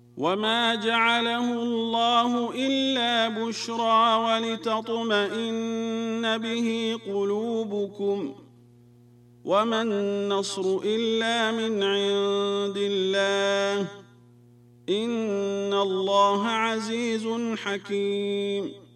وما جعله الله إلا بشرى ولتطمئن به قلوبكم وما النصر إلا من عند الله إن الله عزيز حكيم